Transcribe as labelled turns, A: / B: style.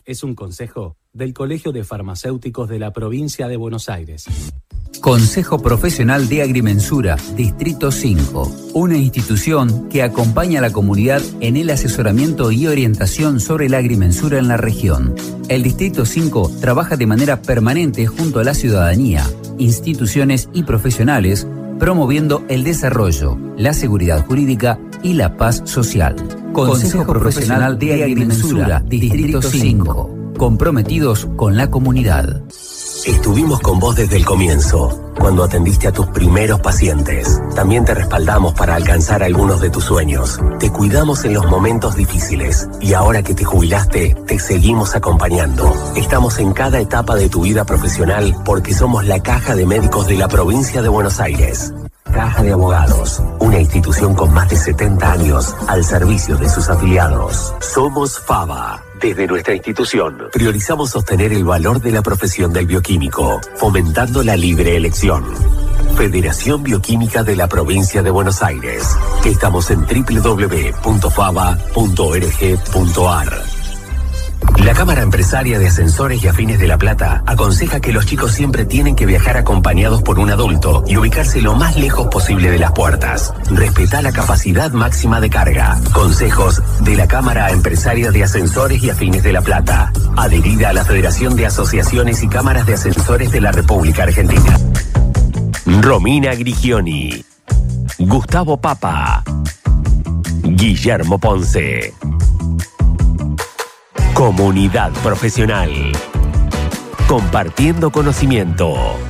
A: es un consejo del Colegio de Farmacéuticos de la Provincia de Buenos Aires.
B: Consejo Profesional de Agrimensura, Distrito 5, una institución que acompaña a la comunidad en el asesoramiento y orientación sobre la agrimensura en la región. El Distrito 5 trabaja de manera permanente junto a la ciudadanía, instituciones y profesionales, promoviendo el desarrollo, la seguridad jurídica y la paz social. Consejo Profesional de Agrimensura, Distrito 5, comprometidos con la comunidad.
C: Estuvimos con vos desde el comienzo, cuando atendiste a tus primeros pacientes. También te respaldamos para alcanzar algunos de tus sueños. Te cuidamos en los momentos difíciles y ahora que te jubilaste, te seguimos acompañando. Estamos en cada etapa de tu vida profesional porque somos la Caja de Médicos de la Provincia de Buenos Aires. Caja de Abogados, una institución con más de 70 años al servicio de sus afiliados. Somos FABA. Desde nuestra institución, priorizamos sostener el valor de la profesión del bioquímico, fomentando la libre elección. Federación Bioquímica de la Provincia de Buenos Aires. Estamos en www.faba.org.ar. La Cámara Empresaria de Ascensores y Afines de La Plata aconseja que los chicos siempre tienen que viajar acompañados por un adulto y ubicarse lo más lejos posible de las puertas. Respetá la capacidad máxima de carga. Consejos de la Cámara Empresaria de Ascensores y Afines de La Plata, adherida a la Federación de Asociaciones y Cámaras de Ascensores de la República Argentina. Romina Grigioni, Gustavo Papa, Guillermo Ponce. Comunidad Profesional. Compartiendo conocimiento.